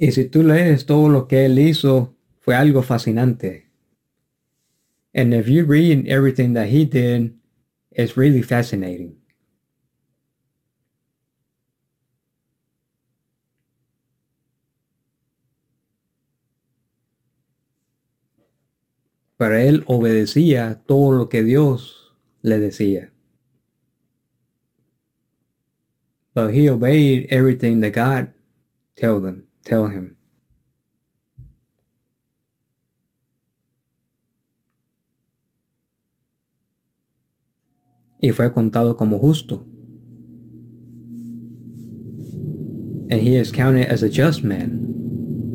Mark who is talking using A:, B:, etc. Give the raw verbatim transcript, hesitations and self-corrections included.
A: Y si tú lees todo lo que él hizo, fue algo fascinante. And if you read everything that he did, it's really fascinating. Pero él obedecía todo lo que Dios le decía. But he obeyed everything that God tell them, tell him. Y fue contado como justo. And he is counted as a just man.